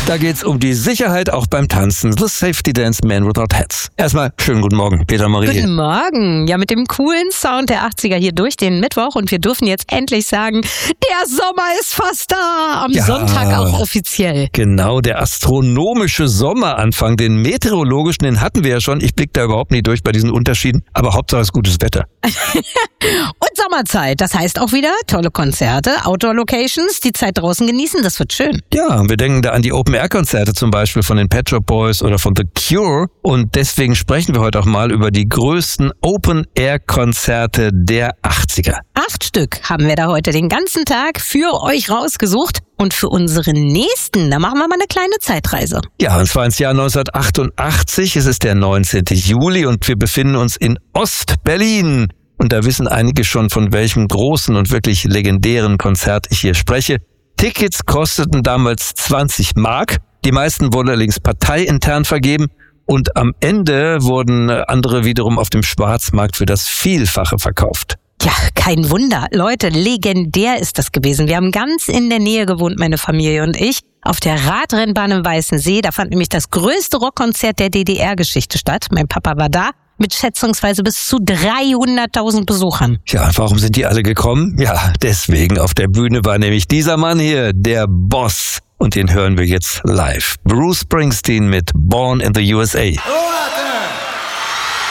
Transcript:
Da geht's um die Sicherheit auch beim Tanzen. The Safety Dance Men Without Hats. Erstmal schönen guten Morgen, Peter Marie. Guten Morgen. Ja, mit dem coolen Sound der 80er hier durch den Mittwoch und wir dürfen jetzt endlich sagen, der Sommer ist fast da. Am Sonntag auch offiziell. Genau, der astronomische Sommeranfang, den meteorologischen, den hatten wir ja schon. Ich blicke da überhaupt nicht durch bei diesen Unterschieden, aber Hauptsache ist gutes Wetter. Und Sommerzeit, das heißt auch wieder tolle Konzerte, Outdoor-Locations, die Zeit draußen genießen, das wird schön. Ja, wir denken da an die Open-Air-Konzerte zum Beispiel von den Pet Shop Boys oder von The Cure. Und deswegen sprechen wir heute auch mal über die größten Open-Air-Konzerte der 80er. 8 Stück haben wir da heute den ganzen Tag für euch rausgesucht. Und für unseren nächsten, da machen wir mal eine kleine Zeitreise. Ja, und zwar ins Jahr 1988. Es ist der 19. Juli und wir befinden uns in Ost-Berlin. Und da wissen einige schon, von welchem großen und wirklich legendären Konzert ich hier spreche. Tickets kosteten damals 20 Mark. Die meisten wurden allerdings parteiintern vergeben. Und am Ende wurden andere wiederum auf dem Schwarzmarkt für das Vielfache verkauft. Ja, kein Wunder. Leute, legendär ist das gewesen. Wir haben ganz in der Nähe gewohnt, meine Familie und ich, auf der Radrennbahn im Weißen See. Da fand nämlich das größte Rockkonzert der DDR-Geschichte statt. Mein Papa war da mit schätzungsweise bis zu 300.000 Besuchern. Ja, und warum sind die alle gekommen? Ja, deswegen. Auf der Bühne war nämlich dieser Mann hier, der Boss. Und den hören wir jetzt live. Bruce Springsteen mit Born in the USA.